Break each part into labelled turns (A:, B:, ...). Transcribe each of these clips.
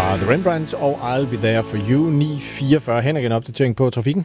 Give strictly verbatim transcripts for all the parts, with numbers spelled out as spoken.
A: fra The Rembrandts og I'll Be There For You. ni fireogfyrre. Henrik, en opdatering på trafikken.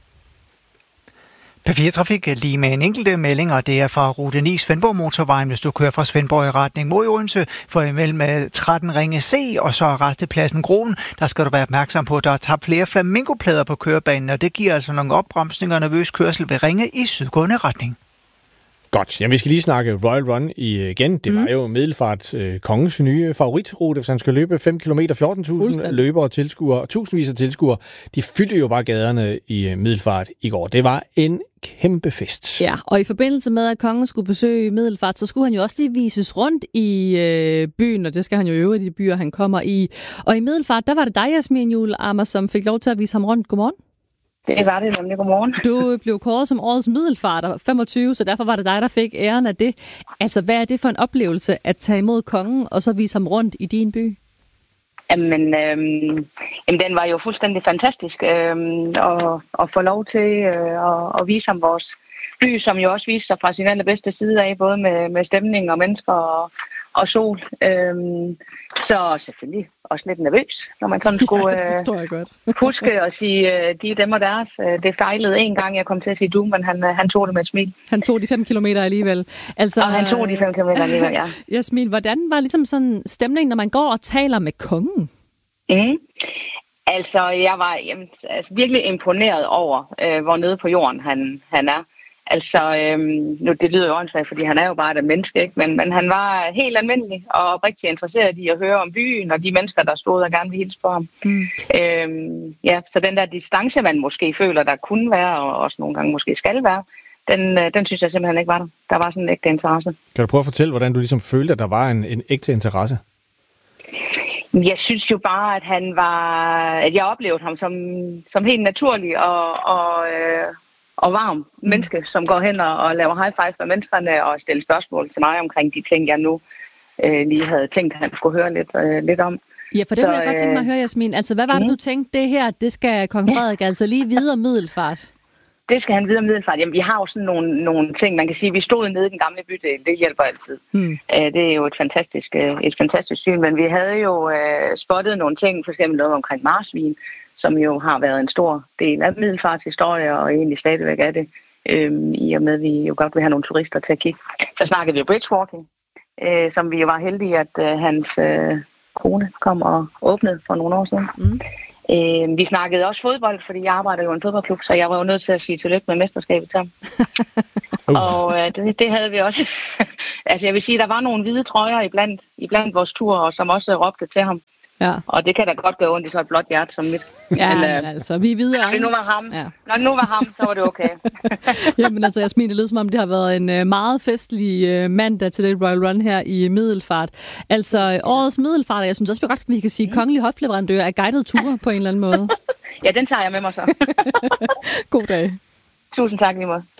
B: P fire Trafik lige med en enkelte melding, og det er fra rute ni Svendborg Motorvejen, hvis du kører fra Svendborg i retning mod Odense, for imellem tretten Ringe C og så rastepladsen Groen. Der skal du være opmærksom på, at der er tabt flere flamingoplader på kørebanen, og det giver altså nogle opbremsninger og nervøs kørsel ved Ringe i sydgående retning.
A: Godt. Jamen, vi skal lige snakke Royal Run igen. Det var mm. jo Middelfart øh, kongens nye favoritrute, hvis han skal løbe fem kilometer, fjorten tusind løbere og tilskuere, tusindvis af tilskuere. De fyldte jo bare gaderne i øh, Middelfart i går. Det var en kæmpe fest.
C: Ja, og i forbindelse med, at kongen skulle besøge Middelfart, så skulle han jo også lige vises rundt i øh, byen, og det skal han jo øve i de byer, han kommer i. Og i Middelfart, der var det dig, Jasmin Juhl Ammer, som fik lov til at vise ham rundt. Godmorgen.
D: Det var det nemlig. Godmorgen.
C: Du blev kåret som årets middelfarter femogtyve, så derfor var det dig, der fik æren af det. Altså, hvad er det for en oplevelse at tage imod kongen, og så vise ham rundt i din by?
D: Jamen, øhm, jamen den var jo fuldstændig fantastisk øhm, at, at få lov til øh, at, at vise ham vores by, som jo også viste sig fra sin allerbedste side af, både med, med stemning og mennesker og, og sol. Øhm, så selvfølgelig også lidt nervøs, når man sådan skulle øh, huske at sige øh, de er dem og deres. Det fejlede en gang, jeg kom til at sige du, men han, han tog det med et smil.
C: Han tog de fem kilometer alligevel. Altså,
D: og han tog de fem kilometer alligevel, ja.
C: Jasmin, hvordan var ligesom sådan stemningen, når man går og taler med kongen?
D: Mm. Altså, jeg var jamen, altså, virkelig imponeret over, øh, hvor nede på jorden han, han er. Altså, øhm, nu det lyder jo åndssvagt, fordi han er jo bare et menneske, ikke? Men, men han var helt almindelig og rigtig interesseret i at høre om byen og de mennesker, der stod og gerne ville hilse på ham. Mm. Øhm, ja, så den der distance, man måske føler, der kunne være, og også nogle gange måske skal være, den, den synes jeg simpelthen ikke var der. Der var sådan en ægte interesse.
A: Kan du prøve at fortælle, hvordan du ligesom følte, at der var en, en ægte interesse?
D: Jeg synes jo bare, at han var, at jeg oplevede ham som, som helt naturlig og, og øh, og varm menneske, som går hen og, og laver high five med menneskerne og stiller spørgsmål til mig omkring de ting, jeg nu øh, lige havde tænkt, at han skulle høre lidt, øh, lidt om.
C: Ja, for det så, vil jeg godt tænke mig at høre, Jasmin. Altså, hvad var det, du tænkte, det her, det skal kong Frederik altså lige videre Middelfart?
D: Det skal han videre Middelfart. Jamen, vi har jo sådan nogle, nogle ting, man kan sige, vi stod nede i den gamle bydel, det hjælper altid. Hmm. Øh, det er jo et fantastisk, øh, et fantastisk syn, men vi havde jo øh, spottet nogle ting, for eksempel noget omkring marsvin, som jo har været en stor del af Middelfarts historie, og egentlig stadigvæk er det, øhm, i og med, at vi jo godt vil have nogle turister til at kigge. Så snakkede vi bridgewalking, øh, som vi jo var heldige, at øh, hans øh, kone kom og åbnede for nogle år siden. Mm. Øh, vi snakkede også fodbold, fordi jeg arbejder jo i en fodboldklub, så jeg var jo nødt til at sige tillykke med mesterskabet til ham. uh. Og øh, det, det havde vi også. Altså jeg vil sige, der var nogle hvide trøjer iblandt, iblandt vores tur, som også råbte til ham. Ja. Og det kan da godt gøre ondt i så et blåt hjerte som mit.
C: Ja, men, men altså, vi er videre.
D: Når det nu var ham, ja. Når det nu var ham, så var det okay.
C: Jamen altså, Jasmin, det lyder som om, det har været en uh, meget festlig uh, mandag til det Royal Run her i Middelfart. Altså, uh, årets Middelfart, jeg synes også, godt, vi kan sige, mm. kongelig hofleverandør af guidede ture på en eller anden måde.
D: Ja, den tager jeg med mig så.
C: God dag.
D: Tusind tak lige måde.